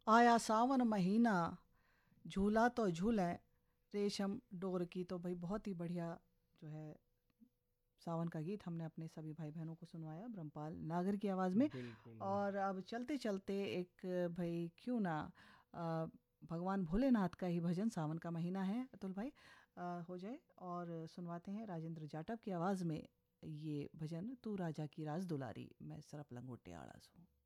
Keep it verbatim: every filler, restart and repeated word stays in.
आया सावन महीना, झूला तो झूले, रेशम डोर की। तो भाई बहुत ही बढ़िया जो है सावन का गीत हमने अपने सभी भाई बहनों को सुनवाया ब्रह्मपाल नागर की आवाज़ में। बिल्कुल। और अब चलते चलते एक भाई क्यों ना अ, भगवान भोलेनाथ का ही भजन, सावन का महीना है अतुल भाई, अ, हो जाए और सुनवाते हैं राजेंद्र जाटव की आवाज़ में ये भजन, तू राजा की राज दुलारी मैं सरप लंगोटे आड़ा सू।